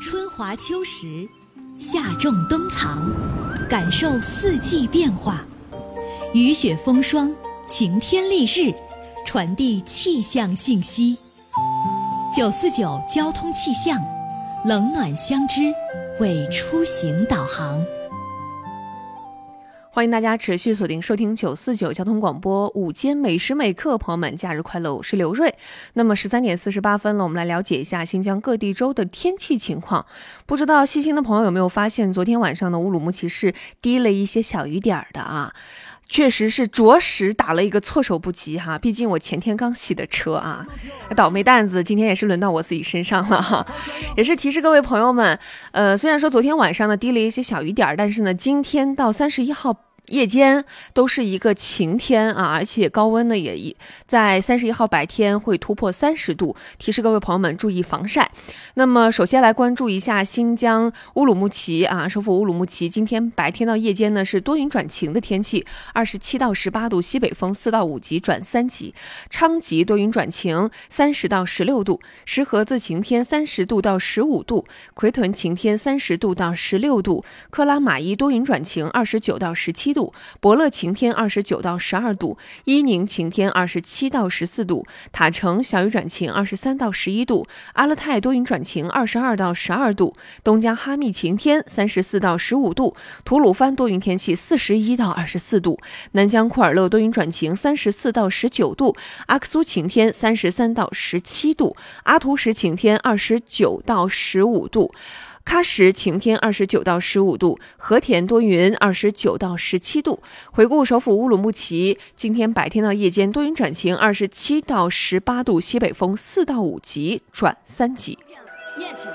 春华秋实，夏种冬藏，感受四季变化。雨雪风霜，晴天丽日，传递气象信息。949交通气象，冷暖相知，为出行导航。 欢迎大家持续锁定收听949交通广播，午间每时每刻，朋友们假日快乐，我是刘瑞。那么13点48分了，我们来了解一下新疆各地州的天气情况。不知道细心的朋友有没有发现，昨天晚上的乌鲁木齐是滴了一些小雨点的啊，确实是着实打了一个措手不及哈。毕竟我前天刚洗的车啊，倒霉蛋子今天也是轮到我自己身上了哈。也是提示各位朋友们，虽然说昨天晚上呢滴了一些小雨点，但是呢今天到31号夜间都是一个晴天啊，而且高温呢也在31号白天会突破30度，提示各位朋友们注意防晒。那么首先来关注一下新疆乌鲁木齐啊，首府乌鲁木齐今天白天到夜间呢是多云转晴的天气，27到18度，西北风4到5级转3级。昌吉多云转晴30到16度，石河子晴天30度到15度，奎屯晴天30度到16度，克拉玛依多云转晴29到17度，博乐晴天29到12度，伊宁晴天27到14度，塔城小雨转晴23到11度，阿勒泰多云转晴22到12度，东江哈密晴天34到15度，吐鲁番多云天气41到24度，南疆库尔勒多云转晴34到19度，阿克苏晴天33到17度，阿图什晴天29到15度，喀什晴天29到15度，和田多云29到17度。回顾首府乌鲁木齐，今天白天到夜间多云转晴27到18度，西北风4到5级转3级。